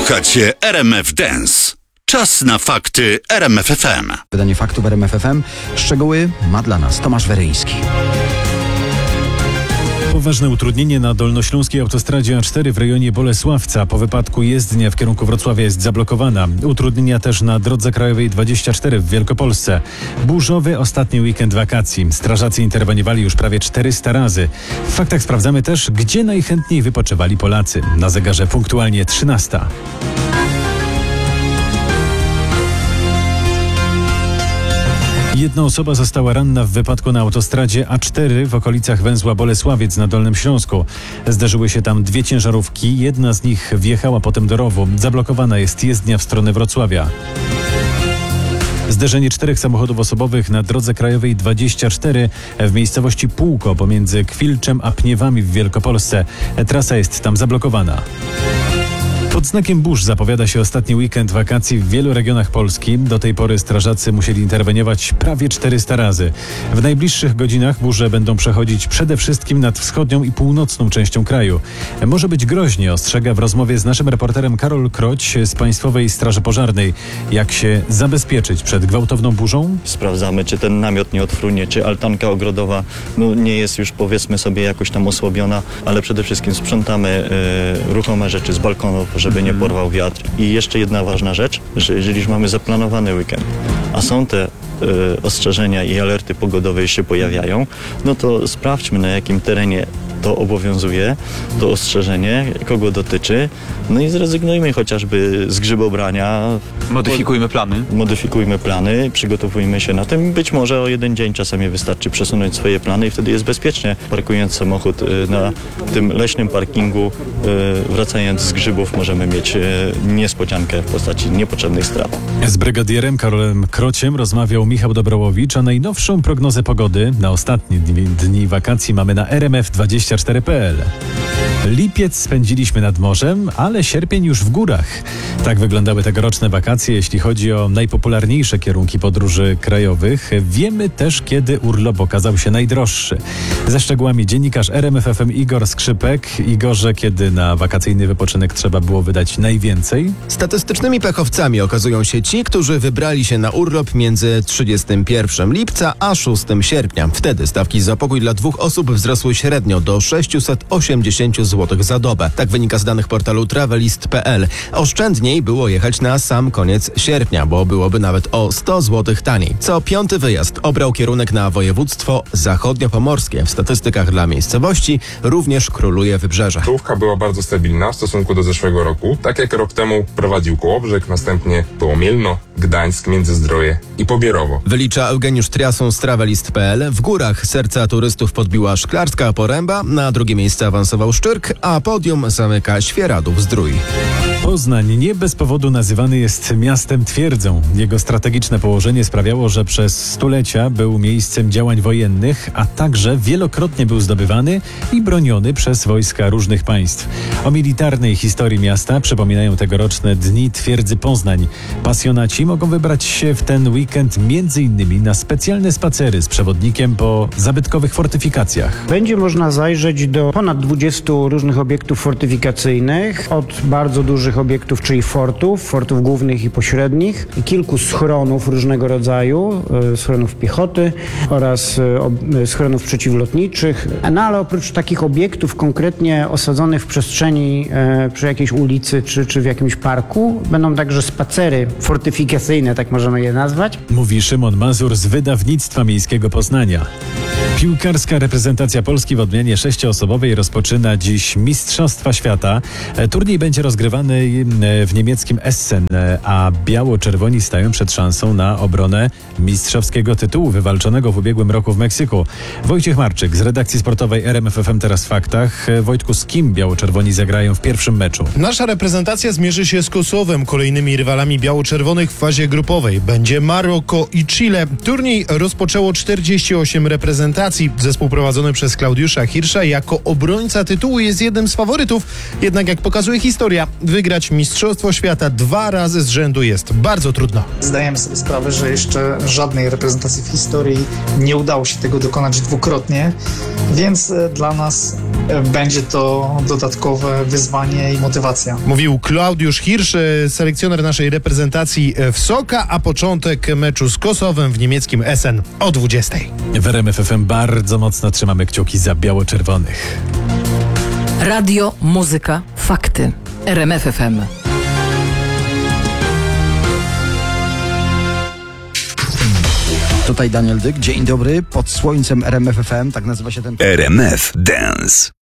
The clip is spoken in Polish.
Słuchacie RMF Dance. Czas na fakty RMF FM. Wydanie faktów RMF FM. Szczegóły ma dla nas Tomasz Weryński. Poważne utrudnienie na dolnośląskiej autostradzie A4 w rejonie Bolesławca. Po wypadku jezdnia w kierunku Wrocławia jest zablokowana. Utrudnienia też na drodze krajowej 24 w Wielkopolsce. Burzowy ostatni weekend wakacji. Strażacy interweniowali już prawie 400 razy. W faktach sprawdzamy też, gdzie najchętniej wypoczywali Polacy. Na zegarze punktualnie 13. Jedna osoba została ranna w wypadku na autostradzie A4 w okolicach węzła Bolesławiec na Dolnym Śląsku. Zdarzyły się tam dwie ciężarówki, jedna z nich wjechała potem do rowu. Zablokowana jest jezdnia w stronę Wrocławia. Zderzenie 4 samochodów osobowych na drodze krajowej 24 w miejscowości Półko pomiędzy Kwilczem a Pniewami w Wielkopolsce. Trasa jest tam zablokowana. Pod znakiem burz zapowiada się ostatni weekend wakacji w wielu regionach Polski. Do tej pory strażacy musieli interweniować prawie 400 razy. W najbliższych godzinach burze będą przechodzić przede wszystkim nad wschodnią i północną częścią kraju. Może być groźnie, ostrzega w rozmowie z naszym reporterem Karol Kroć z Państwowej Straży Pożarnej. Jak się zabezpieczyć przed gwałtowną burzą? Sprawdzamy, czy ten namiot nie odfrunie, czy altanka ogrodowa nie jest już, powiedzmy sobie, jakoś tam osłabiona, ale przede wszystkim sprzątamy ruchome rzeczy z balkonów, żeby nie porwał wiatr. I jeszcze jedna ważna rzecz, że jeżeli już mamy zaplanowany weekend, a są te ostrzeżenia i alerty pogodowe się pojawiają, no to sprawdźmy, na jakim terenie to obowiązuje, to ostrzeżenie, kogo dotyczy, no i zrezygnujmy chociażby z grzybobrania. Modyfikujmy plany, przygotowujmy się na tym. Być może o jeden dzień czasami wystarczy przesunąć swoje plany i wtedy jest bezpiecznie. Parkując samochód na tym leśnym parkingu, wracając z grzybów, możemy mieć niespodziankę w postaci niepotrzebnych strat. Z brygadierem Karolem Krociem rozmawiał Michał Dobrołowicz, a najnowszą prognozę pogody na ostatnie dni wakacji mamy na rmf24.pl. Lipiec spędziliśmy nad morzem, ale sierpień już w górach. Tak wyglądały tegoroczne wakacje, jeśli chodzi o najpopularniejsze kierunki podróży krajowych. Wiemy też, kiedy urlop okazał się najdroższy. Ze szczegółami dziennikarz RMF FM Igor Skrzypek. Igorze, kiedy na wakacyjny wypoczynek trzeba było wydać najwięcej? Statystycznymi pechowcami okazują się ci, którzy wybrali się na urlop między 31 lipca a 6 sierpnia. Wtedy stawki za pokój dla 2 osób wzrosły średnio do 680 zł za dobę. Tak wynika z danych portalu travelist.pl. Oszczędniej było jechać na sam koniec sierpnia, bo byłoby nawet o 100 zł taniej. Co 5. wyjazd obrał kierunek na województwo zachodniopomorskie. W statystykach dla miejscowości również króluje wybrzeże. Czołówka była bardzo stabilna w stosunku do zeszłego roku. Tak jak rok temu prowadził Kołobrzeg, następnie było Mielno, Gdańsk, Międzyzdroje i Pobierowo. Wylicza Eugeniusz Triason z travelist.pl. W górach serca turystów podbiła Szklarska Poręba, na drugie miejsce awansował Szczyrk, a podium zamyka Świeradów-Zdrój. Poznań nie bez powodu nazywany jest miastem twierdzą. Jego strategiczne położenie sprawiało, że przez stulecia był miejscem działań wojennych, a także wielokrotnie był zdobywany i broniony przez wojska różnych państw. O militarnej historii miasta przypominają tegoroczne Dni Twierdzy Poznań. Pasjonaci mogą wybrać się w ten weekend m.in. na specjalne spacery z przewodnikiem po zabytkowych fortyfikacjach. Będzie można zajrzeć do ponad 20 różnych obiektów fortyfikacyjnych, od bardzo dużych obiektów, czyli fortów głównych i pośrednich, kilku schronów różnego rodzaju, schronów piechoty oraz schronów przeciwlotniczych. No ale oprócz takich obiektów konkretnie osadzonych w przestrzeni przy jakiejś ulicy czy w jakimś parku, będą także spacery fortyfikacyjne, tak możemy je nazwać. Mówi Szymon Mazur z Wydawnictwa Miejskiego Poznania. Piłkarska reprezentacja Polski w odmianie 6-osobowej rozpoczyna dziś Mistrzostwa Świata. Turniej będzie rozgrywany w niemieckim Essen, a biało-czerwoni stają przed szansą na obronę mistrzowskiego tytułu wywalczonego w ubiegłym roku w Meksyku. Wojciech Marczyk z redakcji sportowej RMF FM teraz w faktach. Wojtku, z kim biało-czerwoni zagrają w pierwszym meczu? Nasza reprezentacja zmierzy się z Kosowem. Kolejnymi rywalami biało-czerwonych w fazie grupowej będzie Maroko i Chile. Turniej rozpoczęło 48 reprezentacji. Zespół prowadzony przez Klaudiusza Hirscha jako obrońca tytułu jest jednym z faworytów. Jednak jak pokazuje historia, wygrać Mistrzostwo Świata 2 razy z rzędu jest bardzo trudno. Zdajemy sobie sprawę, że jeszcze żadnej reprezentacji w historii nie udało się tego dokonać dwukrotnie, więc dla nas będzie to dodatkowe wyzwanie i motywacja. Mówił Klaudiusz Hirsch, selekcjoner naszej reprezentacji w Soka, a początek meczu z Kosowem w niemieckim Essen o 20. W RMF FM bardzo mocno trzymamy kciuki za biało-czerwonych. Radio, muzyka, fakty. RMF FM. Tutaj Daniel Dyk. Dzień dobry. Pod słońcem RMF FM, tak nazywa się ten... RMF Dance.